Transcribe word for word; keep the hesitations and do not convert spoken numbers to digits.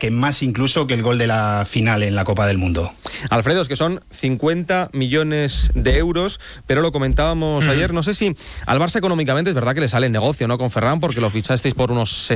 que más incluso que el gol de la final en la Copa del Mundo. Alfredo, es que son cincuenta millones de euros, pero lo comentábamos mm. ayer, no sé si al Barça económicamente es verdad que le sale el negocio, ¿no?, con Ferran, porque lo fichasteis por unos